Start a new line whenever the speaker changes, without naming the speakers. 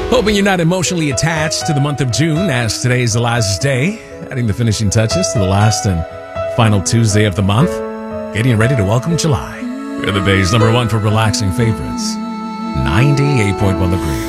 Hoping you're not emotionally attached to the month of June, as today is the last day, adding the finishing touches to the last and final Tuesday of the month. Getting ready to welcome July. We're the Bay's #1 for relaxing favorites. 98.1 The Green.